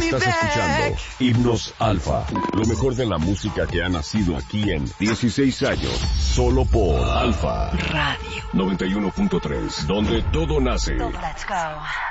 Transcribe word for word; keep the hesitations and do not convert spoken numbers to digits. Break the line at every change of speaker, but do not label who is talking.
Estás escuchando Himnos Alfa, lo mejor de la música que ha nacido aquí en dieciséis años, solo por Alfa
Radio
noventa y uno punto tres, donde todo nace.
Let's go.